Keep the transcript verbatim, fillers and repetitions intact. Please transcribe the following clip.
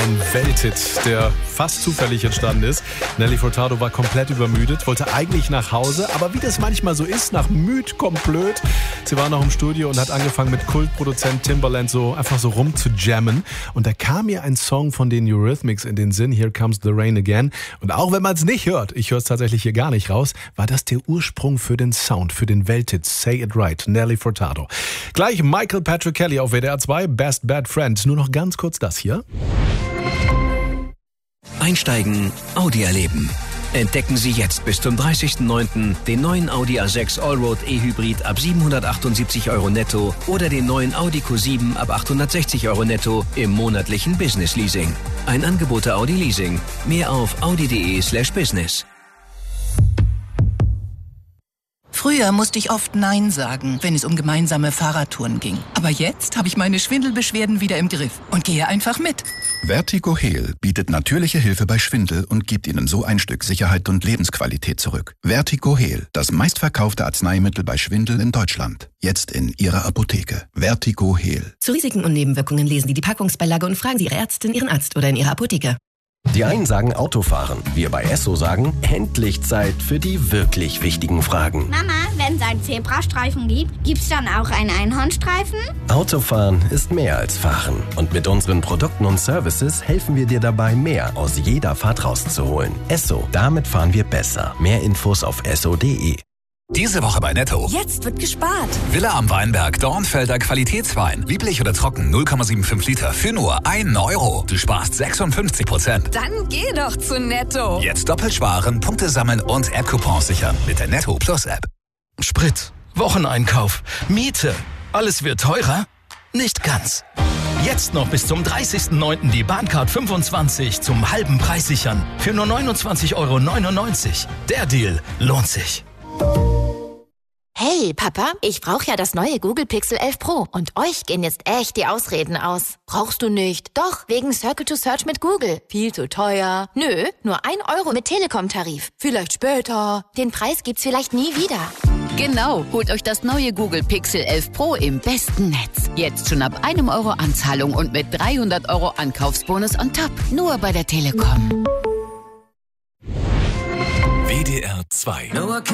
ein Welthit, der fast zufällig entstanden ist. Nelly Furtado war komplett übermüdet, wollte eigentlich nach Hause, aber wie das manchmal so ist, nach müd kommt blöd. Sie war noch im Studio und hat angefangen mit Kultproduzent Timbaland so einfach so rum zu jammen. Und da kam ihr ein Song von den Eurythmics in den Sinn, Here Comes the Rain Again. Und auch wenn man es nicht hört, ich höre es tatsächlich hier gar nicht raus, war das der Ursprung für den Sound, für den Welthit Say It Right, Nelly Furtado. Gleich Michael Patrick Kelly auf W D R zwei, Best Bad Friend. Nur noch ganz kurz das hier. Einsteigen, Audi erleben. Entdecken Sie jetzt bis zum dreißigsten neunten den neuen Audi A sechs Allroad E-Hybrid ab siebenhundertachtundsiebzig Euro netto oder den neuen Audi Q sieben ab achthundertsechzig Euro netto im monatlichen Business Leasing. Ein Angebot der Audi Leasing. Mehr auf audi.de slash business. Früher musste ich oft Nein sagen, wenn es um gemeinsame Fahrradtouren ging. Aber jetzt habe ich meine Schwindelbeschwerden wieder im Griff und gehe einfach mit. Vertigo Heal bietet natürliche Hilfe bei Schwindel und gibt Ihnen so ein Stück Sicherheit und Lebensqualität zurück. Vertigo Heal, das meistverkaufte Arzneimittel bei Schwindel in Deutschland. Jetzt in Ihrer Apotheke. Vertigo Heal. Zu Risiken und Nebenwirkungen lesen Sie die Packungsbeilage und fragen Sie Ihre Ärztin, Ihren Arzt oder in Ihrer Apotheke. Die einen sagen Autofahren, wir bei Esso sagen, endlich Zeit für die wirklich wichtigen Fragen. Mama, wenn es einen Zebrastreifen gibt, gibt's dann auch einen Einhornstreifen? Autofahren ist mehr als Fahren. Und mit unseren Produkten und Services helfen wir dir dabei, mehr aus jeder Fahrt rauszuholen. Esso, damit fahren wir besser. Mehr Infos auf esso punkt de. Diese Woche bei Netto. Jetzt wird gespart. Villa am Weinberg, Dornfelder Qualitätswein. Lieblich oder trocken, null Komma fünfundsiebzig Liter für nur einen Euro. Du sparst sechsundfünfzig Prozent. Dann geh doch zu Netto. Jetzt doppelt sparen, Punkte sammeln und App-Coupons sichern mit der Netto Plus App. Sprit, Wocheneinkauf, Miete. Alles wird teurer? Nicht ganz. Jetzt noch bis zum dreißigsten neunten die Bahncard fünfundzwanzig zum halben Preis sichern. Für nur neunundzwanzig Euro neunundneunzig. Der Deal lohnt sich. Hey, Papa, ich brauche ja das neue Google Pixel elf Pro und euch gehen jetzt echt die Ausreden aus. Brauchst du nicht? Doch, wegen Circle to Search mit Google. Viel zu teuer. Nö, nur ein Euro mit Telekom-Tarif. Vielleicht später. Den Preis gibt's vielleicht nie wieder. Genau, holt euch das neue Google Pixel elf Pro im besten Netz. Jetzt schon ab einem Euro Anzahlung und mit dreihundert Euro Ankaufsbonus on top. Nur bei der Telekom. W D R zwei.